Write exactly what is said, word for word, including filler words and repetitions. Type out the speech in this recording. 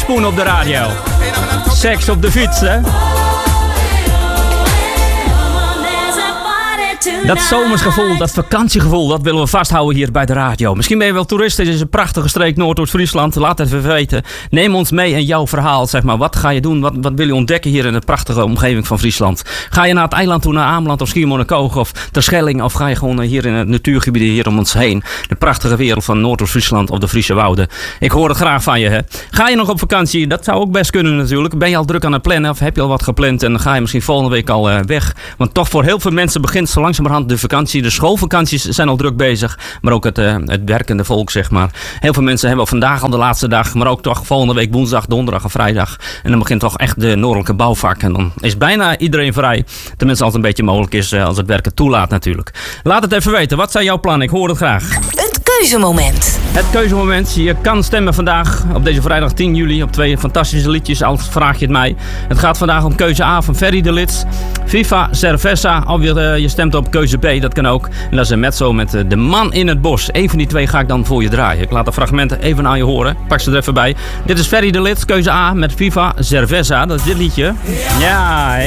Teaspoon op de radio. Seks op de fiets, hè? Dat zomersgevoel, dat vakantiegevoel, dat willen we vasthouden hier bij de radio. Misschien ben je wel toerist in deze prachtige streek Noordoost-Friesland. Laat het even weten. Neem ons mee in jouw verhaal, zeg maar. Wat ga je doen? Wat, wat wil je ontdekken hier in de prachtige omgeving van Friesland? Ga je naar het eiland toe, naar Ameland of Schiermonnikoog of Terschelling? Of ga je gewoon hier in het natuurgebied hier om ons heen? De prachtige wereld van Noordoost-Friesland of de Friese wouden. Ik hoor het graag van je, hè. Ga je nog op vakantie? Dat zou ook best kunnen natuurlijk. Ben je al druk aan het plannen of heb je al wat gepland? En dan ga je misschien volgende week al uh, weg. Want toch voor heel veel mensen begint zo langzamerhand de vakantie. De schoolvakanties zijn al druk bezig. Maar ook het, uh, het werkende volk, zeg maar. Heel veel mensen hebben vandaag al de laatste dag. Maar ook toch volgende week woensdag, donderdag en vrijdag. En dan begint toch echt de noordelijke bouwvak. En dan is bijna iedereen vrij. Tenminste als het een beetje mogelijk is. Uh, als het werken toelaat natuurlijk. Laat het even weten. Wat zijn jouw plannen? Ik hoor het graag. Het keuzemoment. Het keuzemoment. Je kan stemmen vandaag op deze vrijdag tien juli op twee fantastische liedjes. Al vraag je het mij. Het gaat vandaag om keuze A van Ferry de Lits. Viva Cerveza. Of je, uh, je stemt op keuze B. Dat kan ook. En dat is een mezzo met uh, De Man in het Bos. Eén van die twee ga ik dan voor je draaien. Ik laat de fragmenten even aan je horen. Pak ze er even bij. Dit is Ferry de Lits. Keuze A met Viva Cerveza. Dat is dit liedje. Ja.